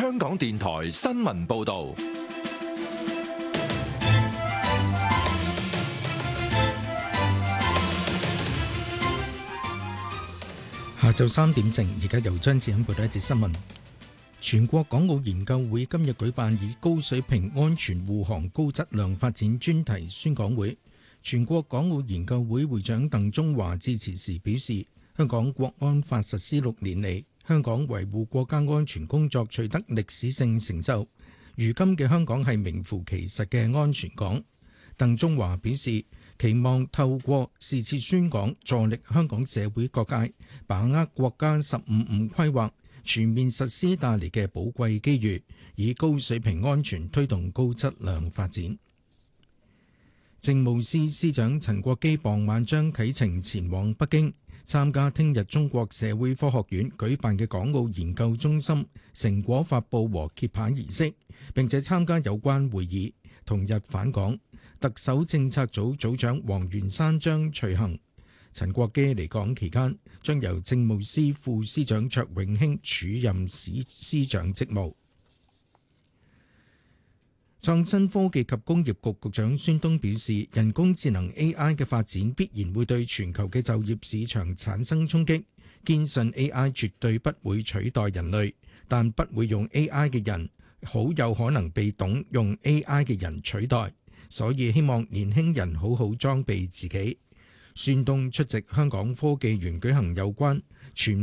香港電台新聞報道。 下晝3點正，而家由張志欣報道一節新聞。全國港澳研究會今日舉辦以高水平安全護航高質量發展專題宣講會。全國港澳研究會會長鄧中華致辭時表示，香港國安法實施6年嚟，香港維護國家安全工作取得歷史性成就。如今嘅香港係名副其實嘅安全港。鄧中華表示，期望透過是次宣講，助力香港社會各界把握國家15+5規劃全面實施帶嚟嘅寶貴機遇，以高水平安全推動高質量發展。政務司司長陳國基傍晚將啟程前往北京，參加聽日中國社會科學院舉辦嘅港澳研究中心成果發佈和揭牌儀式，並且參加有關會議。同日返港，特首政策組組長黃元山將隨行。陳國基離港期間，將由政務司副司長卓永興署任司長職務。創新科技及工業局局長孫東表示，人工智能 AI 嘅發展必然會對全球嘅就業市場產生衝擊，堅信 AI 絕對不會取代人類，但不會用 AI 嘅人好有可能被懂用 AI 嘅人取代，所以希望年輕人好好裝備自己。孫東出席香港科技園舉行有關全